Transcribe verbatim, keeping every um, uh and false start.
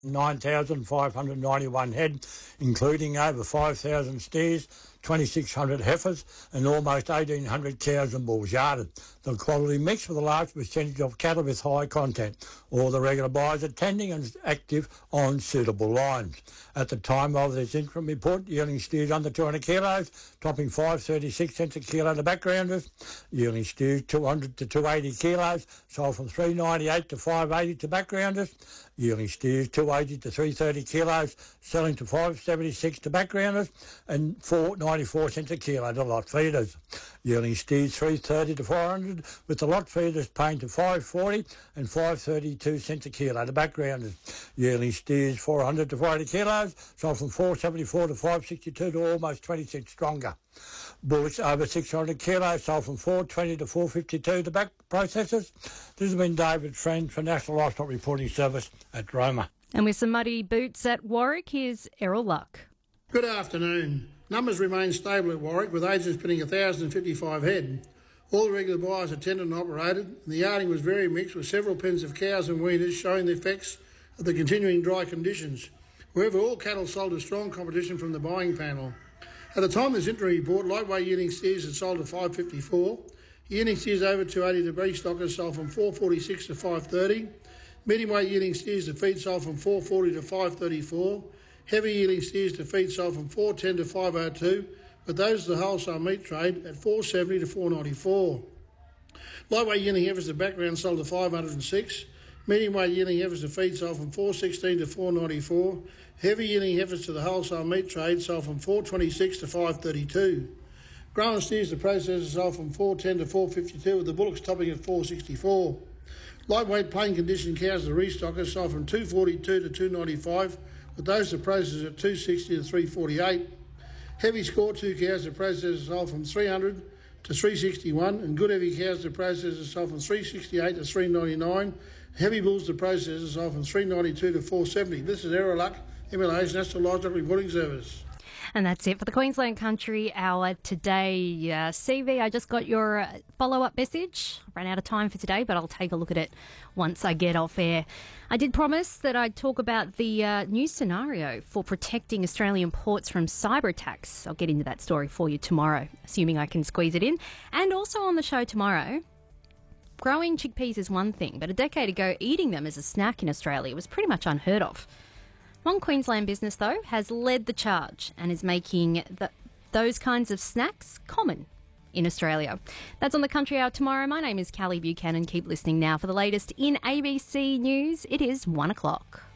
nine thousand five hundred ninety-one head, including over five thousand steers, twenty-six hundred heifers and almost eighteen hundred cows and bulls yarded. The quality mix with a large percentage of cattle with high content. All the regular buyers attending and active on suitable lines. At the time of this interim report, yearling steers under two hundred kilos, topping five dollars thirty-six cents a kilo to backgrounders. Yearling steers two hundred to two hundred eighty kilos, sold from three dollars ninety-eight to five dollars eighty to backgrounders. Yearling steers two hundred eighty to three hundred thirty kilos, selling to five dollars seventy-six to backgrounders and four dollars ninety-four cents a kilo to lot feeders. Yearling steers three dollars thirty to four hundred, with the lot feeders paying to five dollars forty and five dollars thirty-two cents a kilo to backgrounders. Yearling steers four hundred to four hundred eighty kilos, sold from four dollars seventy-four to five dollars sixty-two to almost twenty cents stronger. Bullocks over six hundred kilos, sold from four dollars twenty to four dollars fifty-two to back processors. This has been David Friend for National Livestock Reporting Service at Roma. And with some muddy boots at Warwick, here's Errol Luck. Good afternoon. Numbers remain stable at Warwick, with agents bidding one thousand fifty-five head. All the regular buyers attended and operated, and the yarding was very mixed, with several pens of cows and weaners showing the effects of the continuing dry conditions. However, all cattle sold to strong competition from the buying panel. At the time of this interim report, lightweight yearling steers had sold to five dollars fifty-four. Yearling steers over two dollars eighty to beef stockers sold from four dollars forty-six to five dollars thirty. Medium weight yearling steers to feed sold from four dollars forty to five dollars thirty-four. Heavy yearling steers to feed sold from four dollars ten to five dollars oh two, but those to the wholesale meat trade at four dollars seventy to four dollars ninety-four. Lightweight yearling heifers to background sold to five hundred six. Medium weight yearling heifers to feed sold from four dollars sixteen to four dollars ninety-four. Heavy yearling heifers to the wholesale meat trade sold from four dollars twenty-six to five dollars thirty-two. Growing steers to processors sold from four dollars ten to four dollars fifty-two, with the bullocks topping at four dollars sixty-four. Lightweight plain condition cows to restockers sold from two dollars forty-two to two dollars ninety-five, with those to processors at two dollars sixty to three dollars forty-eight. Heavy score two cows to processors sold from three hundred to three dollars sixty-one, and good heavy cows to processors sold from three dollars sixty-eight to three dollars ninety-nine. Heavy bulls to processors sold from three dollars ninety-two to four dollars seventy. This is Errol Luck, M L A's National Livestock Reporting Service. And that's it for the Queensland Country Hour today. Uh, C V, I just got your uh, follow-up message. I ran out of time for today, but I'll take a look at it once I get off air. I did promise that I'd talk about the uh, new scenario for protecting Australian ports from cyber attacks. I'll get into that story for you tomorrow, assuming I can squeeze it in. And also on the show tomorrow, growing chickpeas is one thing, but a decade ago, eating them as a snack in Australia was pretty much unheard of. One Queensland business, though, has led the charge and is making the, those kinds of snacks common in Australia. That's on the Country Hour tomorrow. My name is Callie Buchanan. Keep listening now for the latest in A B C News. It is one o'clock.